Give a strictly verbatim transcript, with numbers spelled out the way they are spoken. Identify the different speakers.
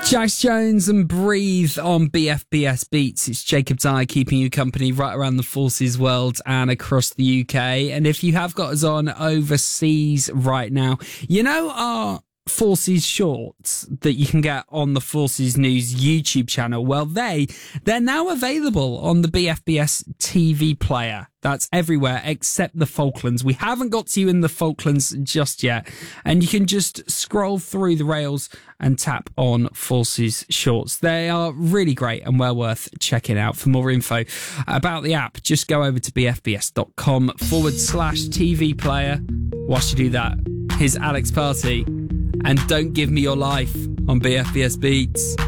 Speaker 1: Jax Jones and Breathe on B F B S Beats. It's Jacob Dye keeping you company right around the Forces world and across the U K. And if you have got us on overseas right now, you know our Forces shorts that you can get on the Forces News YouTube channel? Well, they, they're now available on the B F B S T V player. That's everywhere except the Falklands. We haven't got to you in the Falklands just yet. And you can just scroll through the rails and tap on Forces Shorts. They are really great and well worth checking out. For more info about the app, just go over to bfbs.com forward slash TV player. Whilst you do that, here's Alex Party and Don't Give Me Your Life on B F B S Beats.